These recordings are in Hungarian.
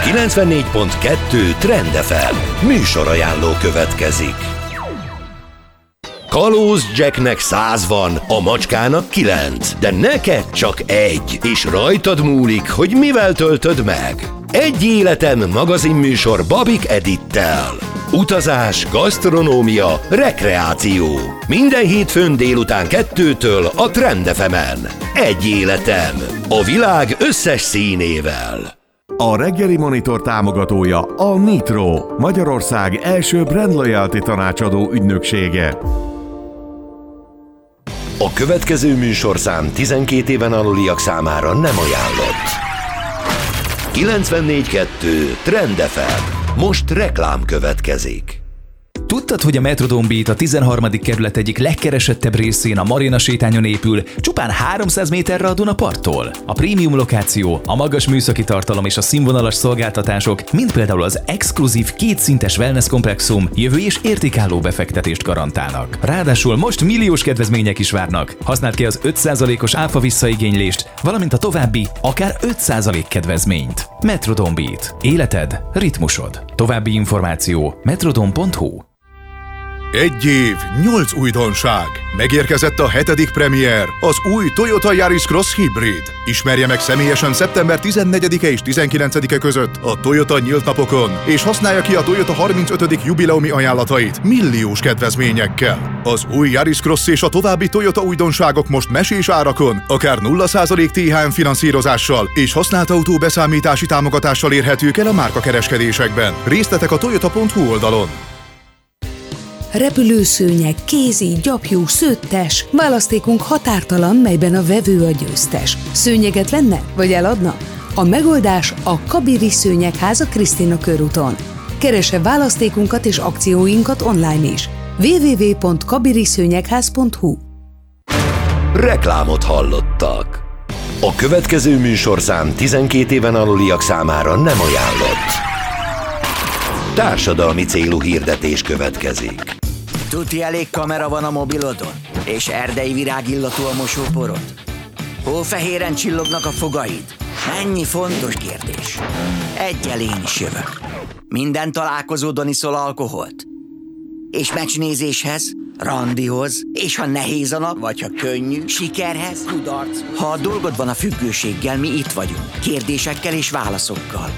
94.2 Trend FM műsorajánló következik. Kalóz Jacknek 100 van, a macskának 9, de neked csak 1, és rajtad múlik, hogy mivel töltöd meg. Egy életem magazinműsor Babik Edittel. Utazás, gasztronómia, rekreáció. Minden hétfőn délután 2-től a Trend FM-en. Egy életem. A világ összes színével. A reggeli monitor támogatója a Nitro, Magyarország első brand loyalty tanácsadó ügynöksége. A következő műsorszám 12 éven aluliak számára nem ajánlott. 94.2 Trend FM. Most reklám következik. Tudtad, hogy a Metrodome Beat a 13. kerület egyik legkeresettebb részén, a Marina sétányon épül, csupán 300 méterre a Dunaparttól? A prémium lokáció, a magas műszaki tartalom és a színvonalas szolgáltatások, mint például az exkluzív kétszintes wellness komplexum jövő és értékálló befektetést garantálnak. Ráadásul most milliós kedvezmények is várnak. Használd ki az 5%-os áfa visszaigénylést, valamint a további akár 5% kedvezményt. Metrodome Beat. Életed, ritmusod. További információ metrodome.hu. 1 év, 8 újdonság. Megérkezett a 7. premier, az új Toyota Yaris Cross Hybrid. Ismerje meg személyesen szeptember 14-e és 19-e között a Toyota nyílt napokon, és használja ki a Toyota 35. jubileumi ajánlatait milliós kedvezményekkel. Az új Yaris Cross és a további Toyota újdonságok most mesés árakon, akár 0% THM finanszírozással és használt autó beszámítási támogatással érhetők el a márkakereskedésekben. Részletek a toyota.hu oldalon. Repülőszőnyeg, kézi, gyapjú, szőttes. Választékunk határtalan, melyben a vevő a győztes. Szőnyeget venne, vagy eladna? A megoldás a Kabiri Szőnyegház a Krisztina körúton. Keresse választékunkat és akcióinkat online is. www.kabiriszőnyegház.hu. Reklámot hallottak. A következő műsorszám 12 éven aluliak számára nem ajánlott. Társadalmi célú hirdetés következik. Tuti elég kamera van a mobilodon? És erdei virágillatú a mosóporod? Hófehéren csillognak a fogaid? Mennyi fontos kérdés. Egyel én is jövök. Minden találkozódon iszol alkoholt? És meccsnézéshez, randihoz, és ha nehéz a nap, vagy ha könnyű, sikerhez, kudarc. Ha a dolgod van a függőséggel, mi itt vagyunk. Kérdésekkel és válaszokkal.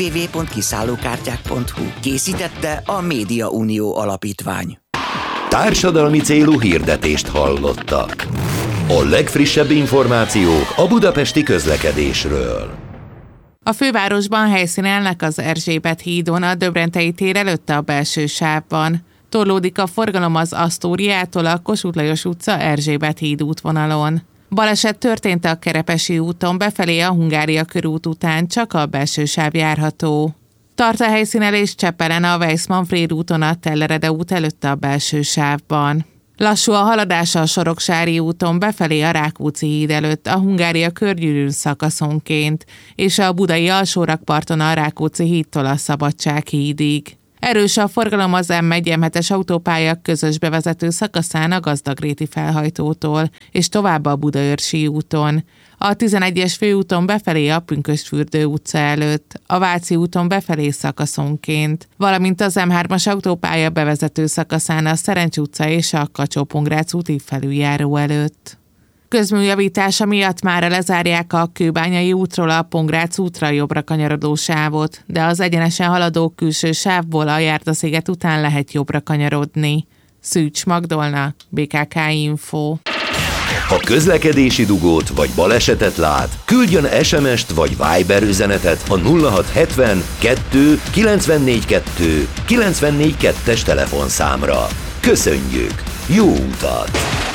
www.kiszállókártyák.hu. Készítette a Média Unió Alapítvány. Társadalmi célú hirdetést hallottak. A legfrissebb információk a budapesti közlekedésről. A fővárosban helyszínelnek az Erzsébet hídon, a Döbrentei tér előtt a belső sávban. Torlódik a forgalom az Asztóriától a Kossuth Lajos utca Erzsébet híd útvonalon. Baleset történt a Kerepesi úton, befelé a Hungária körút után, csak a belső sáv járható. Tart a helyszínelés Csepelen a Weiss-Manfréd úton a Tellerede út előtt a belső sávban. Lassú a haladás a Soroksári úton, befelé a Rákóczi híd előtt, a Hungária körgyűrűn szakaszonként, és a budai alsórakparton a Rákóczi hídtól a Szabadság hídig. Erős a forgalom az M1-M7-es autópálya közös bevezető szakaszán a Gazdagréti felhajtótól, és tovább a Budaörsi úton. A 11-es főúton befelé a Pünkösdfürdő utca előtt, a Váci úton befelé szakaszonként, valamint az M3-as autópálya bevezető szakaszán a Szerencs utca és a Kacsó-Pongrác úti felüljáró előtt. Közműjavítása miatt mára lezárják a Kőbányai útról a Pongrác útra jobbra kanyarodó sávot, de az egyenesen haladó külső sávból a Járdasziget után lehet jobbra kanyarodni. Szűcs Magdolna, BKK Info. Ha közlekedési dugót vagy balesetet lát, küldjön SMS-t vagy Viber üzenetet a 0670 2 94 2 94 2-es telefonszámra. Köszönjük! Jó utat!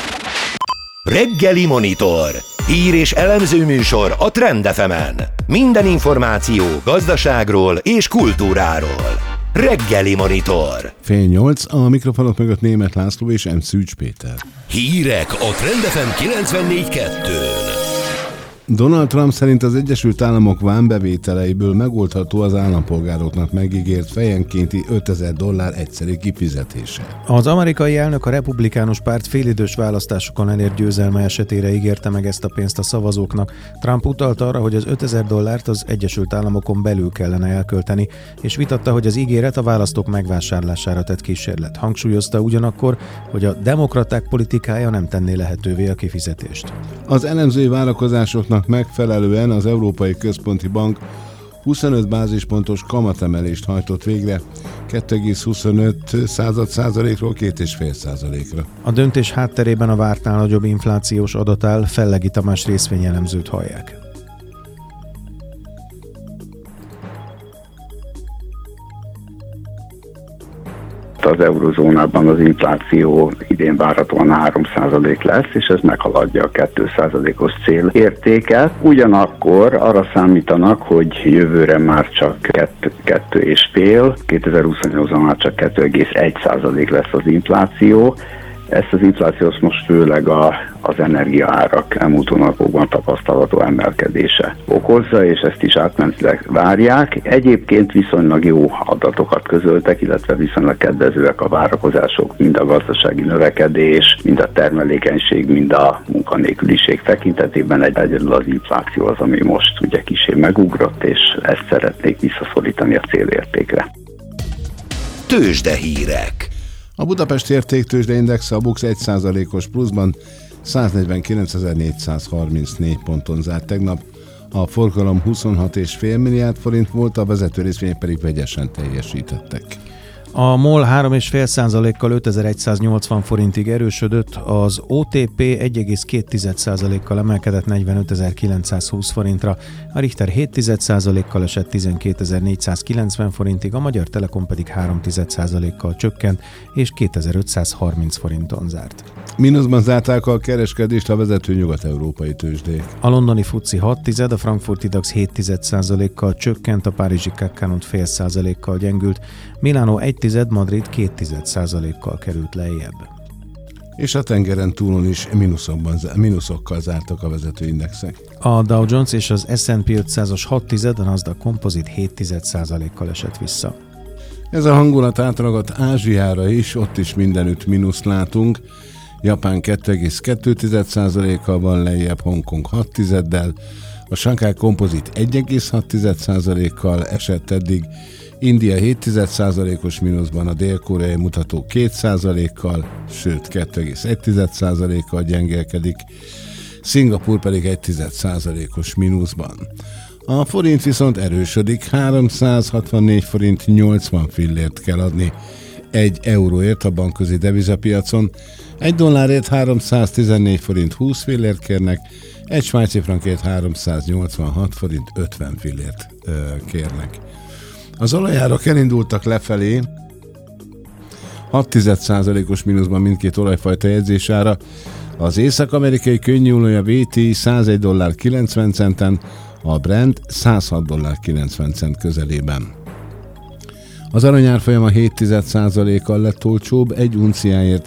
Reggeli Monitor. Hír és elemző műsor a Trend FM-en. Minden információ gazdaságról és kultúráról. Reggeli Monitor. 7:30, a mikrofonok mögött Németh László és M. Szűcs Péter. Hírek a Trend FM 94.2-n. Donald Trump szerint az Egyesült Államok vámbevételeiből megoldható az állampolgároknak megígért fejenkénti $5000 egyszerű kifizetése. Az amerikai elnök a republikánus párt félidős választásokon elért győzelme esetére ígérte meg ezt a pénzt a szavazóknak. Trump utalt arra, hogy az $5000 az Egyesült Államokon belül kellene elkölteni, és vitatta, hogy az ígéret a választók megvásárlására tett kísérlet. Hangsúlyozta ugyanakkor, hogy a demokraták politikája nem tenné lehetővé a kifizetést. Az elemzői várakozásoknak megfelelően az Európai Központi Bank 25 bázispontos kamatemelést hajtott végre 2,25%-ról 2,5%-ra. A döntés hátterében a vártnál nagyobb inflációs adat áll, Fellegi Tamás részvényelemzőt hallják. Az eurozónában az infláció idén várhatóan 3% lesz, és ez meghaladja a 2%-os célértéket. Ugyanakkor arra számítanak, hogy jövőre már csak 2,5, 2028-ban már csak 2,1% lesz az infláció. Ezt az inflációt most főleg az energiaárak elmúlt hónapokban tapasztalható emelkedése okozza, és ezt is átmenetileg várják. Egyébként viszonylag jó adatokat közöltek, illetve viszonylag kedvezőek a várakozások, mind a gazdasági növekedés, mind a termelékenység, mind a munkanélküliség tekintetében. Egyedül az infláció az, ami most ugye kissé megugrott, és ezt szeretnék visszaszorítani a célértékre. Tőzsdehírek. A Budapesti Értéktőzsdeindex a BUX 1%-os pluszban 149.434 ponton zárt tegnap. A forgalom 26,5 milliárd forint volt, a vezető részvények pedig vegyesen teljesítettek. A MOL 3,5%-kal 5180 forintig erősödött, az OTP 1,2%-kal emelkedett 45.920 forintra, a Richter 7%-kal esett 12.490 forintig, a Magyar Telekom pedig 3%-kal csökkent és 2530 forinton zárt. Mínuszban zárták a kereskedést a vezető nyugat-európai tőzsdék. A londoni FTSE 6%, a frankfurti DAX 7%-kal csökkent, a párizsi CAC 0,5%-kal gyengült, Milánó 1%, Madrid 2%-kal került lejjebb. És a tengeren túlon is mínuszokkal zártak a vezető indexek. A Dow Jones és az S&P 500-as 6%, a Nasdaq Composite 7%-kal esett vissza. Ez a hangulat átragadt Ázsiára is, ott is mindenütt mínuszt látunk. Japán 2,2%-kal van lejjebb, Hongkong 6%-del, a Shanghai Composite 1,6%-kal esett eddig, India 7%-os mínuszban, a dél-koreai mutató 2%-kal, sőt 2,1%-kal gyengélkedik, Szingapúr pedig 1,1%-os mínuszban. A forint viszont erősödik, 364 forint 80 fillért kell adni egy euróért a bankközi devizapiacon, egy dollárért 314 forint 20 fillért kérnek, egy svájci frankért 386 forint 50 fillért kérnek. Az olajárak elindultak lefelé, 6,1%-os mínuszban mindkét olajfajta jegyzésára, az észak-amerikai könnyűolaj WTI $101.90, a Brent $106.90 közelében. Az aranyárfolyama 0,7%-kal lett olcsóbb, egy unciáért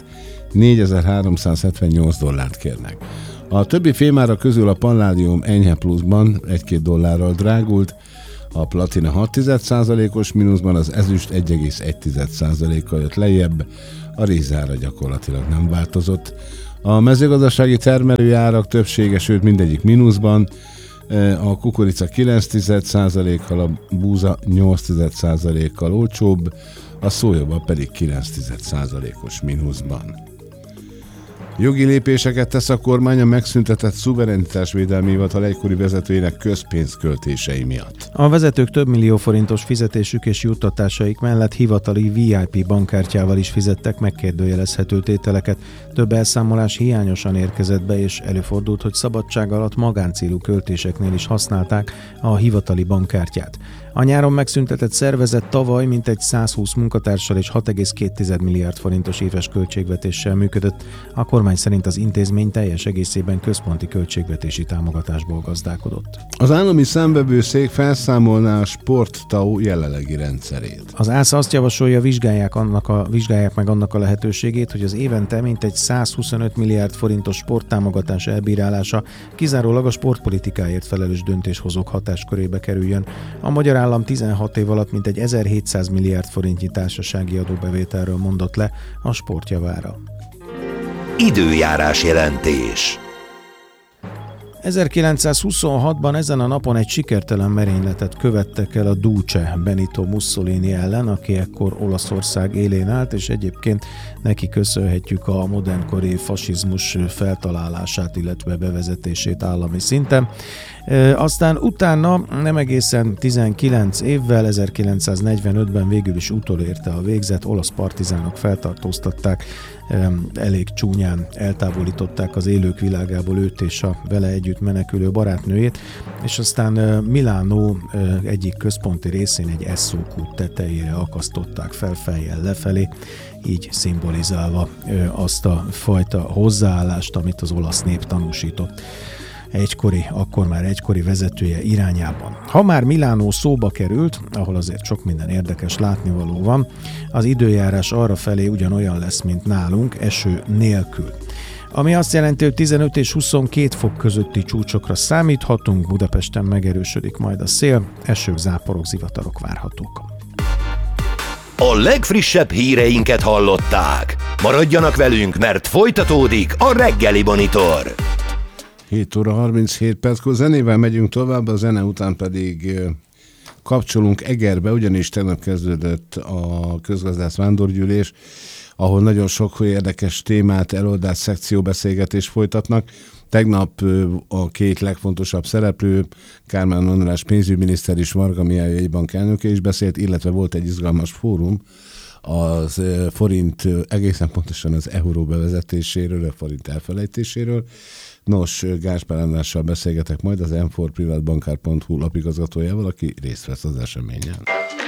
$4.378 kérnek. A többi fémára közül a palládium enyhe pluszban $1-2 drágult, a platina 6,1%-os mínuszban, az ezüst 1,1%-kal jött lejjebb, a rézára gyakorlatilag nem változott. A mezőgazdasági termelőárak többsége, sőt mindegyik mínuszban, a kukorica 9,1%-kal, a búza 8,1%-kal olcsóbb, a szójaba pedig 9,1%-os mínuszban. Jogi lépéseket tesz a kormány a megszüntetett szuverenitásvédelmi hivatal egykori vezetőjének közpénzköltései miatt. A vezetők több millió forintos fizetésük és juttatásaik mellett hivatali VIP bankkártyával is fizettek megkérdőjelezhető tételeket. Több elszámolás hiányosan érkezett be, és előfordult, hogy szabadság alatt magáncélú költéseknél is használták a hivatali bankkártyát. A nyáron megszüntetett szervezet tavaly mintegy 120 munkatársal és 6,2 milliárd forintos éves költségvetéssel működött. A kormány kormány szerint az intézmény teljes egészében központi költségvetési támogatásból gazdálkodott. Az állami számvevőszék felszámolná a sporttau jelenlegi rendszerét. Az ÁSZ azt javasolja, vizsgálják meg annak a lehetőségét, hogy az évente mintegy 125 milliárd forintos sporttámogatás elbírálása kizárólag a sportpolitikáért felelős döntéshozók hatáskörébe kerüljön. A magyar állam 16 év alatt mintegy 1700 milliárd forintnyi társasági adóbevételről mondott le a sport javára. Időjárás jelentés. 1926-ban ezen a napon egy sikertelen merényletet követtek el a Duce Benito Mussolini ellen, aki ekkor Olaszország élén állt, és egyébként neki köszönhetjük a modernkori fasizmus feltalálását, illetve bevezetését állami szinten. Aztán utána nem egészen 19 évvel, 1945-ben végül is utolérte a végzet, olasz partizánok feltartóztatták, elég csúnyán eltávolították az élők világából őt és a vele együtt menekülő barátnőjét, és aztán Milánó egyik központi részén egy Esso kút tetejére akasztották fel fejjel lefelé, így szimbolizálva azt a fajta hozzáállást, amit az olasz nép tanúsított akkor már egykori vezetője irányában. Ha már Milánó szóba került, ahol azért sok minden érdekes látnivaló van, az időjárás arra felé ugyanolyan lesz, mint nálunk, eső nélkül. Ami azt jelenti, hogy 15 és 22 fok közötti csúcsokra számíthatunk, Budapesten megerősödik majd a szél, esők, záporok, zivatarok várhatók. A legfrissebb híreinket hallották. Maradjanak velünk, mert folytatódik a Reggeli Monitor. 7 óra 37 perckor zenével megyünk tovább, a zene után pedig kapcsolunk Egerbe, ugyanis tegnap kezdődött a közgazdász vándorgyűlés, ahol nagyon sok érdekes témát, eloldás, szekcióbeszélgetést folytatnak. Tegnap a két legfontosabb szereplő, Kármán András pénzügyminiszter és Varga Mihály jegybank elnöke is beszélt, illetve volt egy izgalmas fórum az forint, egészen pontosan az euró bevezetéséről, a forint elfelejtéséről. Nos, Gáspár Andrással beszélgetek majd, az m4privatbankár.hu lapigazgatójával, aki részt vesz az eseményen.